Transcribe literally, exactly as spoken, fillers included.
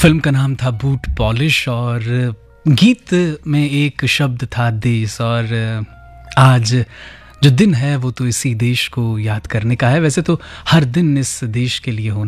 Film का नाम था बूट पॉलिश और गीत में एक शब्द था देश। और आज जो दिन है वो तो इसी देश को याद करने का है। वैसे तो हर दिन इस देश के लिए होना